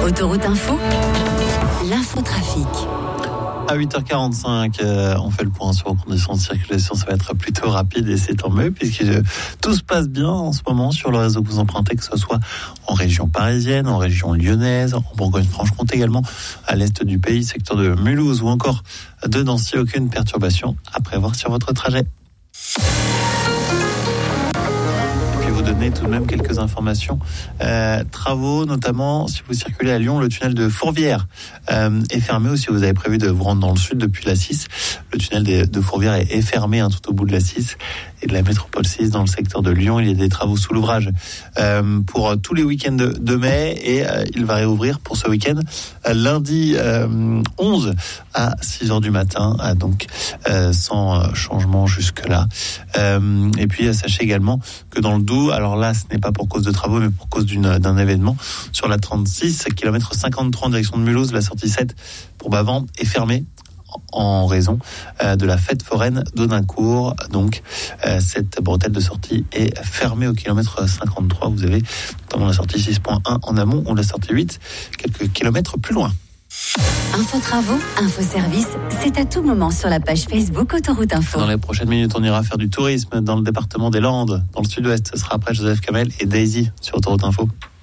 Autoroute Info, l'infotrafic. À 8h45, on fait le point sur les conditions de circulation. Ça va être plutôt rapide et c'est tant mieux puisque tout se passe bien en ce moment sur le réseau que vous empruntez, que ce soit en région parisienne, en région lyonnaise, en Bourgogne-Franche-Comté également, à l'est du pays, secteur de Mulhouse ou encore de Nancy. Aucune perturbation à prévoir sur votre trajet. Vous donner tout de même quelques informations. Travaux, notamment si vous circulez à Lyon, le tunnel de Fourvière est fermé, ou si vous avez prévu de vous rendre dans le sud depuis la 6. Le tunnel de Fourvière est fermé tout au bout de la 6 et de la métropole 6 dans le secteur de Lyon. Il y a des travaux sous l'ouvrage pour tous les week-ends de mai et il va réouvrir pour ce week-end lundi 11 à 6h du matin, donc sans changement jusque-là. Et puis sachez également que dans le Doubs, alors là ce n'est pas pour cause de travaux mais pour cause d'un événement sur la 36, kilomètre 53 en direction de Mulhouse, la sortie 7 pour Bavent est fermée en raison de la fête foraine d'Audincourt. Donc cette bretelle de sortie est fermée au kilomètre 53. Vous avez notamment la sortie 6.1 en amont ou la sortie 8 quelques kilomètres plus loin. Info travaux, info service, c'est à tout moment sur la page Facebook Autoroute Info. Dans les prochaines minutes, on ira faire du tourisme dans le département des Landes, dans le sud-ouest. Ce sera après Joseph Kamel et Daisy sur Autoroute Info.